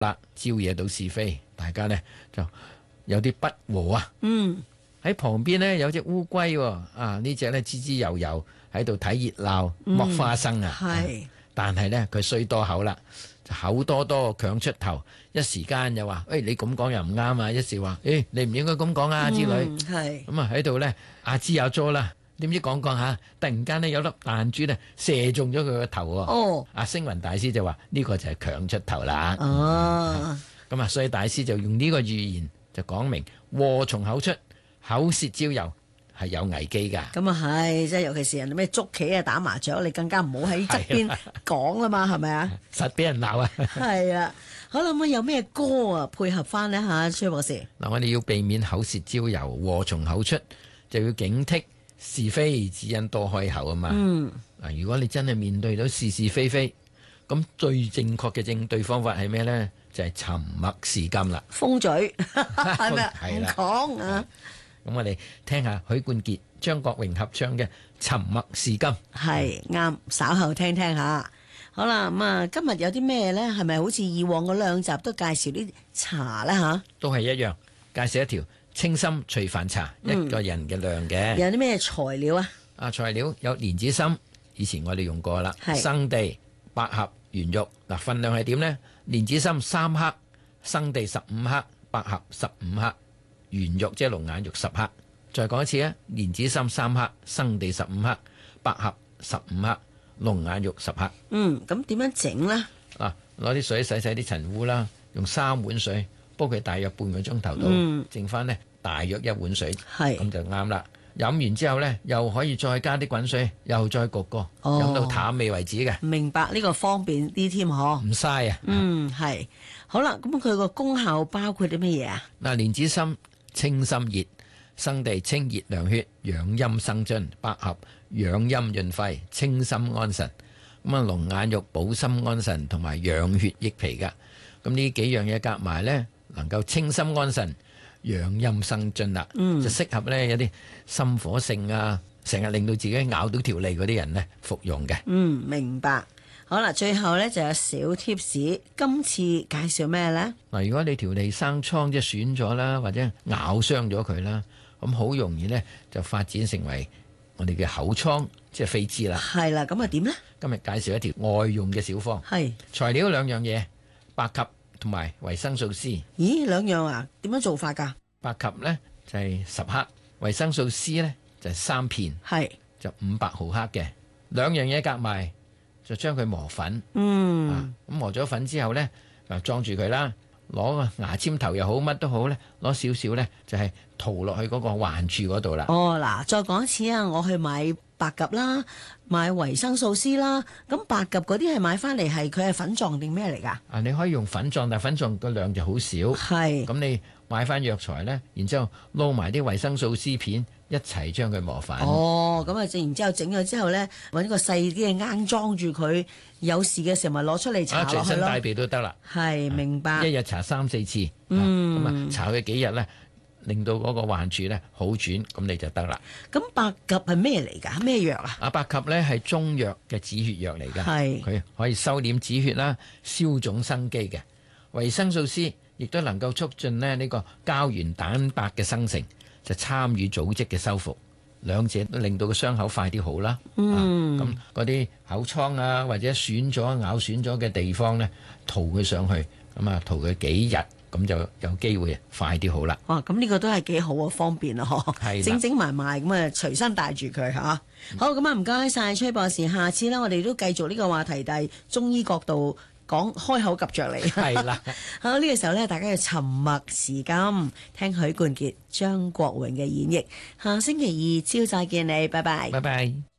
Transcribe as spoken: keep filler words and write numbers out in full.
啦，招惹到是非，大家呢就有啲不和啊。 嗯， 喺旁邊呢，有隻烏龜喎，啊呢隻呢，滋滋悠悠喺度睇熱鬧剝花生啊。 係、 啊，但係呢，佢衰多口啦，就口多多強出頭，一時間又話，誒、哎、你咁講又唔啱啊，一時話，誒、哎、你唔應該咁講啊之類。 係咁啊喺度呢，阿支有咗啦。點知講講下，突然間呢，有粒彈珠呢射中咗佢個頭喎。 哦， 阿星雲大師就話呢、這個就係強出頭啦。 哦， 咁啊，所以大師就用呢個寓言就講明禍從口出，口舌招尤係有危機㗎。 咁啊係，即係尤其是人哋咩捉棋啊、打麻雀，你更加唔好喺側邊講啦嘛，係咪啊？ 實俾人鬧啊！ 係啊，好啦，咁有咩歌啊配合翻呢？嚇，崔博士？ 嗱，我哋要避免口舌招尤，禍從口出，就要警惕是非，只因多開口啊嘛。 嗯， 嗱，如果你真係面對到是是非非，咁最正確嘅應對方法係咩呢？就係、是、沉默是金啦。 封嘴係咪啊？唔係啦講啊！ 咁我哋聽下許冠傑、張國榮合唱嘅《沉默是金》。 係啱，稍後聽聽下。好啦，咁啊，今日有啲咩呢？係咪好似以往嗰兩集都介紹啲茶呢？吓？ 都係一樣，介紹一條清心除煩茶， 嗯、 一個人嘅量嘅。 有啲咩材料啊？ 啊，材料有蓮子心，以前我哋用過啦。 係生地、百合、圓肉。嗱，份量係點呢？蓮子心三克，生地十五克，百合十五克，圓肉即係龍眼肉十克。再講一次啊，蓮子心三克，生地十五克，百合十五克，龍眼肉十克。 嗯，咁點樣整呢？ 嗱，攞啲水洗洗啲塵污啦，用三碗水煲佢大約半個鐘頭到， 嗯剩翻呢大約一碗水， 係咁就啱啦。飲完之後呢，又可以再加啲滾水，又再焗過， 哦飲到淡味為止嘅， 明白，呢個方便啲添嗬。 唔嘥啊。 嗯，係。好啦，咁佢個功效包括啲乜嘢啊？ 嗱，蓮子心清心熱，生地清熱涼血，養陰生津；百合養陰潤肺，清心安神。咁啊，龍眼肉補心安神，同埋養血益脾噶。咁呢幾樣嘢夾埋呢，能夠清心安神、養陰生津啦。 嗯， 就適合呢有啲心火盛啊，成日令到自己咬到條脷嗰啲人呢服用嘅。 嗯，明白。好啦，最後呢就有小貼士，今次介紹咩呢？ 嗱，如果你條脷生瘡即係損咗啦，或者咬傷咗佢啦，咁好容易呢就發展成為我哋嘅口瘡，即係痱滋啦。 係啦，咁啊點呢？ 今日介紹一條外用嘅小方， 係材料兩樣嘢，白及同埋維生素 C。 咦，兩樣啊？點樣做法㗎？ 白及呢就係十克，維生素 C 呢就係三片， 係就五百毫克嘅。兩樣嘢夾埋就將佢磨粉。 嗯， 啊，咁磨咗粉之後呢，就裝住佢啦。攞個牙籤頭又好，乜都好呢，攞少少呢，就係塗落去嗰個患處嗰度啦。 哦，嗱，再講一次啊，我去買白及啦，買維生素 C 啦。咁白及嗰啲係買翻嚟係佢係粉狀定咩嚟㗎？ 啊，你可以用粉狀，但係粉狀個量就好少。 係。 咁你買翻藥材呢，然之後撈埋啲維生素 C 片一齊將佢磨粉。 哦，咁啊，然之後整咗之後呢，揾個細啲嘅罌裝住佢，有事嘅時候咪攞出嚟搽啊， 落去咯。 隨身帶備都得啦。 係，明白。 一日搽三四次， 嗯咁啊搽佢幾日呢，令到嗰個患處呢好轉，咁你就得啦。 咁白及係咩嚟㗎？咩藥啊？ 啊，白及呢係中藥嘅止血藥嚟㗎， 係佢可以收斂止血啦、消腫生機嘅。維生素 C 亦都能夠促進咧呢個膠原蛋白嘅生成，就參與組織嘅修復，兩者都令到個傷口快啲好啦。 嗯， 咁嗰啲口瘡啊或者損咗咬損咗嘅地方呢，塗佢上去，咁啊塗佢幾日，咁就有機會快啲好啦。 哇！咁呢個都係幾好啊，方便啊，嗬。 係啦整整埋埋咁啊，隨身帶住佢嚇。好，咁啊，唔該晒崔博士，下次啦，我哋都繼續呢個話題，但係中醫角度講，開口及着你。 係啦。 好，呢個時候呢，大家要沉默是金，聽許冠傑、張國榮嘅演繹。下星期二朝再見你，拜拜。 拜拜。